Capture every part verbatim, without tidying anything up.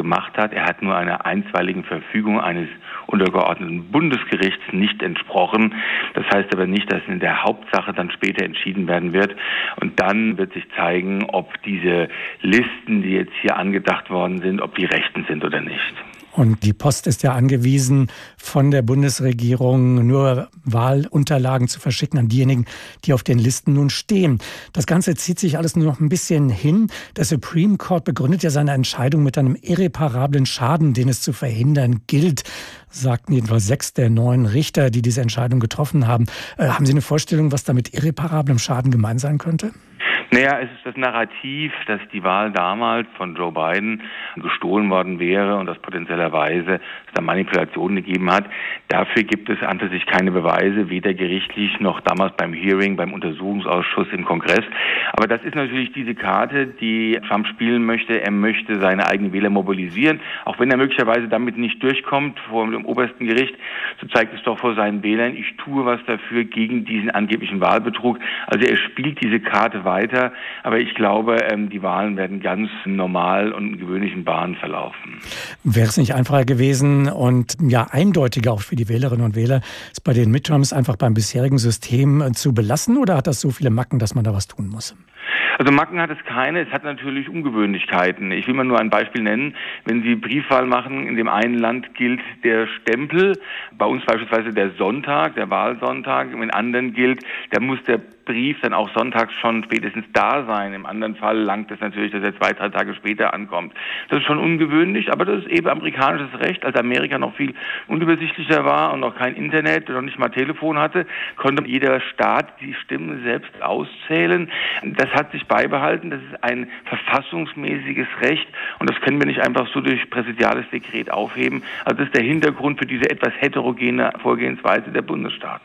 gemacht hat. Er hat nur einer einstweiligen Verfügung eines untergeordneten Bundesgerichts nicht entsprochen. Das heißt aber nicht, dass in der Hauptsache dann später entschieden werden wird. Und dann wird sich zeigen, ob diese Listen, die jetzt hier angedacht worden sind, ob die rechten sind oder nicht. Und die Post ist ja angewiesen, von der Bundesregierung nur Wahlunterlagen zu verschicken an diejenigen, die auf den Listen nun stehen. Das Ganze zieht sich alles nur noch ein bisschen hin. Der Supreme Court begründet ja seine Entscheidung mit einem irreparablen Schaden, den es zu verhindern gilt, sagten jedenfalls sechs der neun Richter, die diese Entscheidung getroffen haben. Äh, haben Sie eine Vorstellung, was da mit irreparablem Schaden gemeint sein könnte? Naja, es ist das Narrativ, dass die Wahl damals von Joe Biden gestohlen worden wäre und dass potenziellerweise es da Manipulationen gegeben hat. Dafür gibt es an sich keine Beweise, weder gerichtlich noch damals beim Hearing, beim Untersuchungsausschuss im Kongress. Aber das ist natürlich diese Karte, die Trump spielen möchte. Er möchte seine eigenen Wähler mobilisieren, auch wenn er möglicherweise damit nicht durchkommt vor dem obersten Gericht. So zeigt es doch vor seinen Wählern, ich tue was dafür gegen diesen angeblichen Wahlbetrug. Also er spielt diese Karte weiter. Aber ich glaube, die Wahlen werden ganz normal und in gewöhnlichen Bahnen verlaufen. Wäre es nicht einfacher gewesen und ja eindeutiger auch für die Wählerinnen und Wähler, es bei den Midterms einfach beim bisherigen System zu belassen, oder hat das so viele Macken, dass man da was tun muss? Also Macken hat es keine, es hat natürlich Ungewöhnlichkeiten. Ich will mal nur ein Beispiel nennen. Wenn Sie Briefwahl machen, in dem einen Land gilt der Stempel, bei uns beispielsweise der Sonntag, der Wahlsonntag, im anderen gilt, da muss der Brief dann auch sonntags schon spätestens da sein. Im anderen Fall langt es natürlich, dass er zwei, drei Tage später ankommt. Das ist schon ungewöhnlich, aber das ist eben amerikanisches Recht. Als Amerika noch viel unübersichtlicher war und noch kein Internet und noch nicht mal Telefon hatte, konnte jeder Staat die Stimmen selbst auszählen. Das hat sich beibehalten. Das ist ein verfassungsmäßiges Recht und das können wir nicht einfach so durch präsidiales Dekret aufheben. Also das ist der Hintergrund für diese etwas heterogene Vorgehensweise der Bundesstaaten.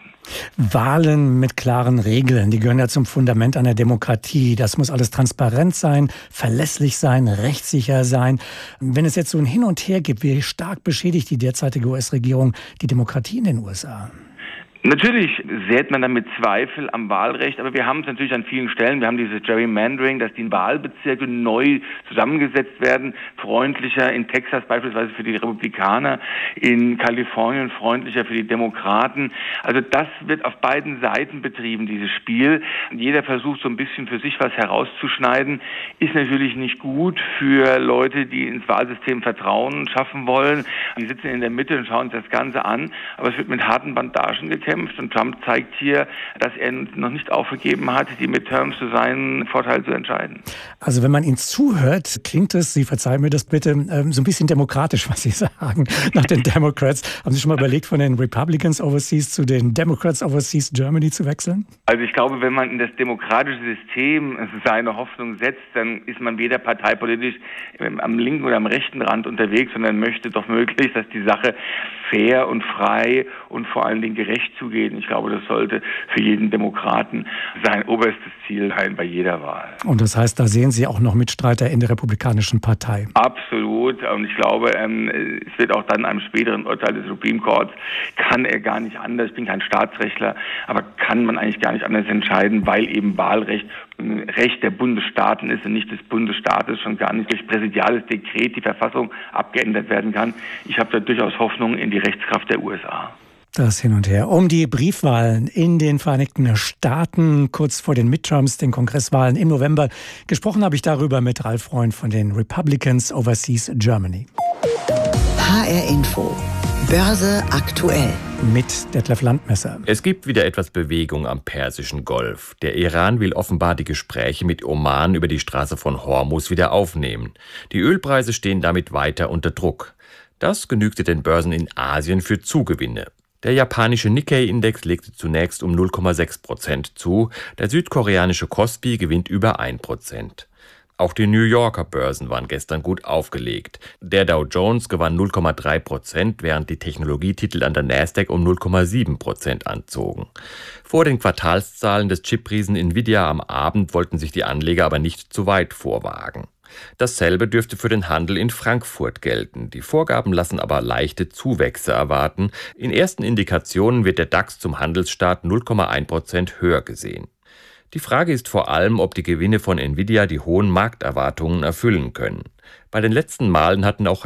Wahlen mit klaren Regeln, die gehören ja zum Fundament einer Demokratie. Das muss alles transparent sein, verlässlich sein, rechtssicher sein. Wenn es jetzt so ein Hin und Her gibt, wie stark beschädigt die derzeitige U S-Regierung die Demokratie in den U S A? Natürlich sät man damit Zweifel am Wahlrecht, aber wir haben es natürlich an vielen Stellen. Wir haben dieses Gerrymandering, dass die Wahlbezirke neu zusammengesetzt werden, freundlicher in Texas beispielsweise für die Republikaner, in Kalifornien freundlicher für die Demokraten. Also das wird auf beiden Seiten betrieben, dieses Spiel. Jeder versucht so ein bisschen für sich was herauszuschneiden, ist natürlich nicht gut für Leute, die ins Wahlsystem Vertrauen schaffen wollen. Die sitzen in der Mitte und schauen sich das Ganze an, aber es wird mit harten Bandagen gekämpft. Und Trump zeigt hier, dass er noch nicht aufgegeben hat, die Midterms zu seinem Vorteil zu entscheiden. Also wenn man Ihnen zuhört, klingt es, Sie verzeihen mir das bitte, so ein bisschen demokratisch, was Sie sagen, nach den Democrats. Haben Sie schon mal überlegt, von den Republicans Overseas zu den Democrats Overseas Germany zu wechseln? Also ich glaube, wenn man in das demokratische System seine Hoffnung setzt, dann ist man weder parteipolitisch am linken oder am rechten Rand unterwegs, sondern möchte doch möglichst, dass die Sache fair und frei und vor allen Dingen gerecht zugeht. Ich glaube, das sollte für jeden Demokraten sein oberstes Ziel sein bei jeder Wahl. Und das heißt, da sehen Sie auch noch Mitstreiter in der Republikanischen Partei? Absolut. Und ich glaube, es wird auch dann einem späteren Urteil des Supreme Courts, kann er gar nicht anders, ich bin kein Staatsrechtler, aber kann man eigentlich gar nicht anders entscheiden, weil eben Wahlrecht ein Recht der Bundesstaaten ist und nicht des Bundesstaates, schon gar nicht durch präsidiales Dekret die Verfassung abgeändert werden kann. Ich habe da durchaus Hoffnung in die Rechtskraft der U S A. Das Hin und Her um die Briefwahlen in den Vereinigten Staaten, kurz vor den Midterms, den Kongresswahlen im November. Gesprochen habe ich darüber mit Ralf Freund von den Republicans Overseas Germany. H R Info. Börse aktuell. Mit Detlef Landmesser. Es gibt wieder etwas Bewegung am Persischen Golf. Der Iran will offenbar die Gespräche mit Oman über die Straße von Hormuz wieder aufnehmen. Die Ölpreise stehen damit weiter unter Druck. Das genügte den Börsen in Asien für Zugewinne. Der japanische Nikkei-Index legte zunächst um null Komma sechs Prozent zu, der südkoreanische Kospi gewinnt über ein Prozent. Auch die New Yorker Börsen waren gestern gut aufgelegt. Der Dow Jones gewann null Komma drei Prozent, während die Technologietitel an der Nasdaq um null Komma sieben Prozent anzogen. Vor den Quartalszahlen des Chipriesen Nvidia am Abend wollten sich die Anleger aber nicht zu weit vorwagen. Dasselbe dürfte für den Handel in Frankfurt gelten. Die Vorgaben lassen aber leichte Zuwächse erwarten. In ersten Indikationen wird der DAX zum Handelsstart null Komma eins Prozent höher gesehen. Die Frage ist vor allem, ob die Gewinne von Nvidia die hohen Markterwartungen erfüllen können. Bei den letzten Malen hatten auch